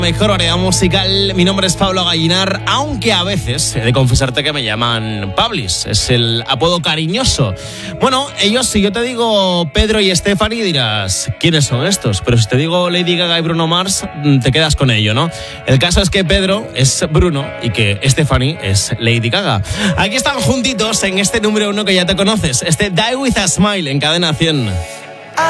Mejor área musical, mi nombre es Pablo Gallinar, aunque a veces he de confesarte que me llaman Pablis, es el apodo cariñoso. Bueno, ellos, si yo te digo Pedro y Stephanie, dirás, ¿quiénes son estos? Pero si te digo Lady Gaga y Bruno Mars, te quedas con ello, ¿no? El caso es que Pedro es Bruno y que Stephanie es Lady Gaga. Aquí están juntitos en este número 1 que ya te conoces, este Die With A Smile en Cadena 100.